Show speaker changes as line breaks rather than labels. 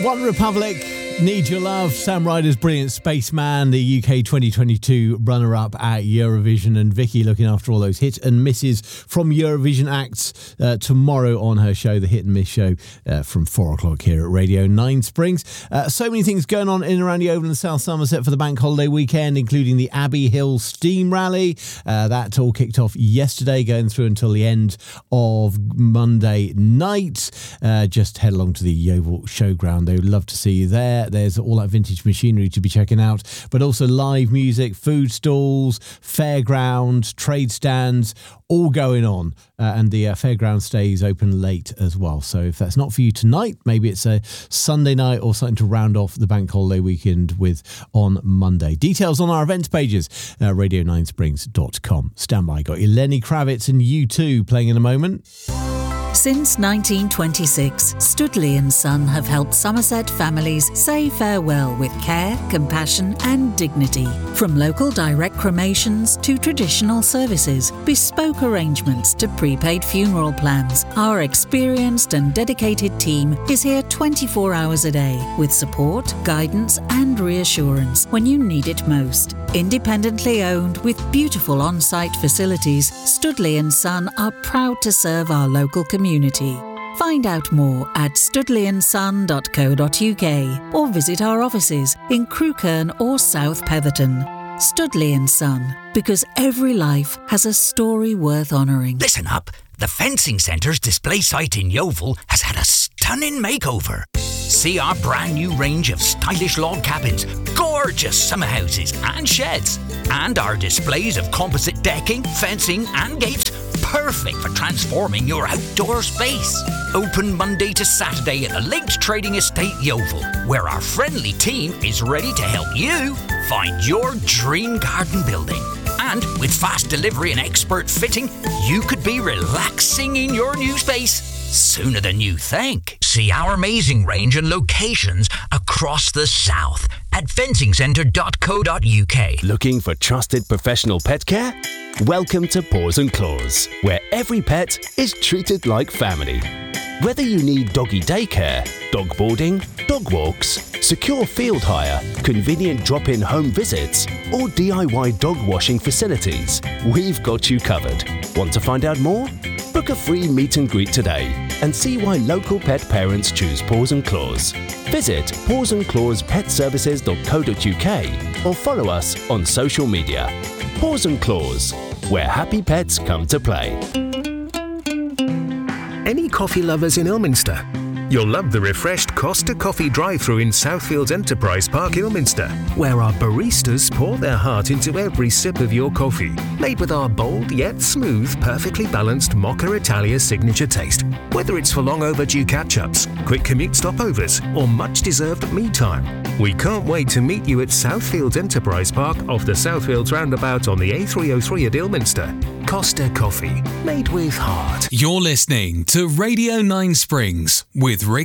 One Republic, Need Your Love, Sam Ryder's brilliant Spaceman, the UK 2022 runner-up at Eurovision, and Vicky looking after all those hit and misses from Eurovision acts tomorrow on her show, The Hit and Miss Show, from 4 o'clock here at Radio 9 Springs. So many things going on in and around the Oval and South Somerset for the bank holiday weekend, including the Abbey Hill Steam Rally. That all kicked off yesterday, going through until the end of Monday night. Just head along to the Yeovil Showground. They would love to see you there. There's all that vintage machinery to be checking out, but also live music, food stalls, fairground, trade stands, all going on. And the fairground stays open late as well. So if that's not for you tonight, maybe it's a Sunday night or something to round off the bank holiday weekend with on Monday. Details on our events pages, radio9springs.com. Stand by, got you Lenny Kravitz and U2 playing in a moment.
Since 1926, Studley & Son have helped Somerset families say farewell with care, compassion and dignity. From local direct cremations to traditional services, bespoke arrangements to prepaid funeral plans, our experienced and dedicated team is here 24 hours a day with support, guidance and reassurance when you need it most. Independently owned with beautiful on-site facilities, Studley & Son are proud to serve our local community. Find out more at studleyandson.co.uk or visit our offices in Crewkerne or South Petherton. Studley & Son, because every life has a story worth honouring.
Listen up, the Fencing Centre's display site in Yeovil has had a stunning makeover. See our brand new range of stylish log cabins, gorgeous summer houses and sheds, and our displays of composite decking, fencing and gates, perfect for transforming your outdoor space. Open Monday to Saturday at the Linked Trading Estate Yeovil, where our friendly team is ready to help you find your dream garden building. And with fast delivery and expert fitting, you could be relaxing in your new space sooner than you think. See our amazing range and locations across the south at fencingcentre.co.uk.
Looking for trusted professional pet care? Welcome to Paws and Claws, where every pet is treated like family. Whether you need doggy daycare, dog boarding, dog walks, secure field hire, convenient drop-in home visits, or DIY dog washing facilities, we've got you covered. Want to find out more? Book a free meet and greet today and see why local pet parents choose Paws and Claws. Visit pawsandclawspetservices.co.uk or follow us on social media. Paws and Claws, where happy pets come to play.
Any coffee lovers in Ilminster? You'll love the refreshed Costa Coffee drive-thru in Southfields Enterprise Park, Ilminster, where our baristas pour their heart into every sip of your coffee, made with our bold yet smooth, perfectly balanced Mocha Italia signature taste. Whether it's for long overdue catch-ups, quick commute stopovers, or much-deserved me time, we can't wait to meet you at Southfields Enterprise Park off the Southfields roundabout on the A303 at Ilminster. Costa Coffee, made with heart.
You're listening to Radio 9 Springs with Rick